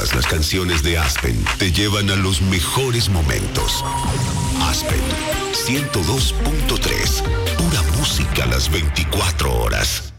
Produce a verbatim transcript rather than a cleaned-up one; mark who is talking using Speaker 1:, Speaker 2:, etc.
Speaker 1: todas las canciones de Aspen te llevan a los mejores momentos. Aspen ciento dos punto tres, pura música a las veinticuatro horas.